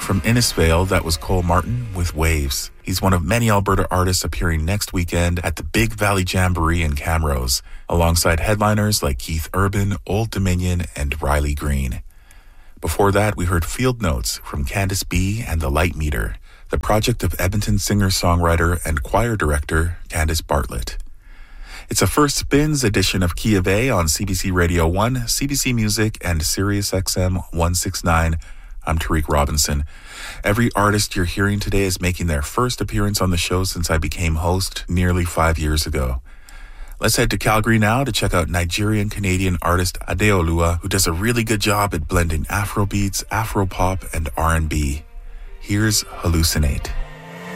From Innisfail, that was Cole Martin with Waves. He's one of many Alberta artists appearing next weekend at the Big Valley Jamboree in Camrose, alongside headliners like Keith Urban, Old Dominion, and Riley Green. Before that, we heard Field Notes from Candice B. and The Light Meter, the project of Edmonton singer-songwriter and choir director Candice Bartlett. It's a First Spins edition of Key of A on CBC Radio 1, CBC Music, and Sirius XM 169. I'm Tariq Robinson. Every artist you're hearing today is making their first appearance on the show since I became host nearly 5 years ago. Let's head to Calgary now to check out Nigerian-Canadian artist Adeoluwa, who does a really good job at blending Afrobeats, Afropop, and R&B. Here's Hallucinate.